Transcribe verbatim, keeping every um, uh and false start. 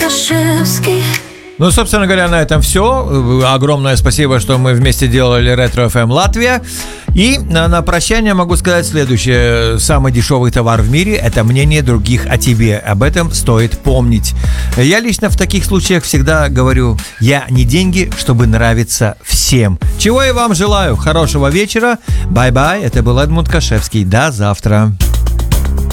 Кашевский. Ну, собственно говоря, на этом все. Огромное спасибо, что мы вместе делали Ретро эф эм Латвия. И на, на прощание могу сказать следующее. Самый дешевый товар в мире – это мнение других о тебе. Об этом стоит помнить. Я лично в таких случаях всегда говорю: я не деньги, чтобы нравиться всем. Чего я вам желаю. Хорошего вечера. Бай-бай. Это был Эдмунд Кашевский. До завтра.